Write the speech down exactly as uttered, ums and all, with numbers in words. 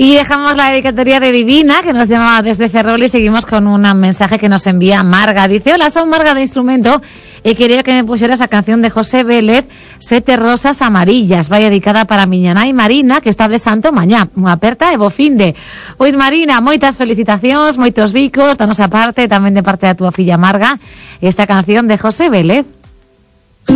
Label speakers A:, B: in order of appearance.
A: Y dejamos la dedicatoria de Divina, que nos llama desde Ferrol, y seguimos con un mensaje que nos envía Marga. Dice: hola, soy Marga de Instrumento y quería que me pusiera esa canción de José Vélez, Sete Rosas Amarillas. Vaya dedicada para miña nai Marina, que está de santo mañá. Unha aperta e bo finde. Pois Marina, moitas felicitacións, moitos bicos, da nosa parte, tamén de parte da túa filla Marga, esta canción de José Vélez.